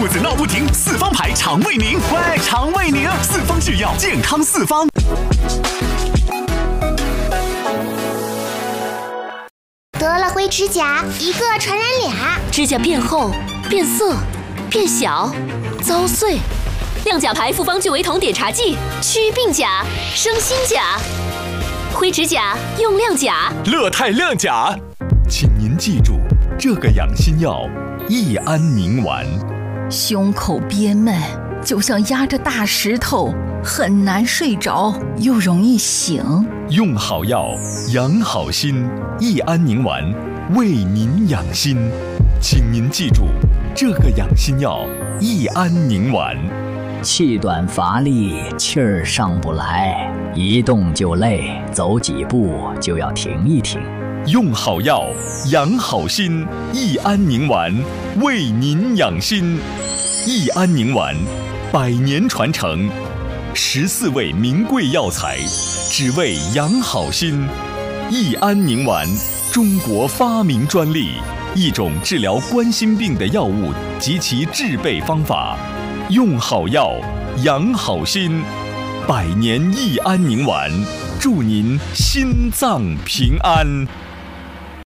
肚子闹不停，四方牌肠胃宁。喂，肠胃宁，四方制药，健康四方。 得了灰指甲，一个传染俩， 指甲变厚、变色、变小、遭碎。亮甲牌复方聚维酮碘茶剂，祛病甲，生新甲。灰指甲用亮甲， 乐泰亮甲。 请您记住这个养心药：益安宁丸。 胸口憋闷，就像压着大石头，很难睡着，又容易醒。 用好药，养好心。益安宁丸为您养心，请您记住这个养心药：益安宁丸。 气短乏力，气儿上不来，一动就累，走几步就要停一停。 用好药，养好心。益安宁丸为您养心。益安宁丸100年传承，14味名贵药材，只为养好心。益安宁丸，中国发明专利，一种治疗冠心病的药物及其制备方法。用好药，养好心。100年益安宁丸，祝您心脏平安。